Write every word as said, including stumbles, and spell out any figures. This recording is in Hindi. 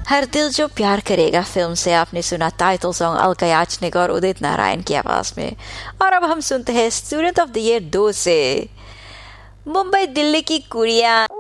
हर दिल जो प्यार करेगा फिल्म से आपने सुना टाइटल सॉन्ग अलका याचनिक और उदित नारायण की आवाज में। और अब हम सुनते हैं स्टूडेंट ऑफ द ईयर दो से मुंबई दिल्ली की कुड़ियां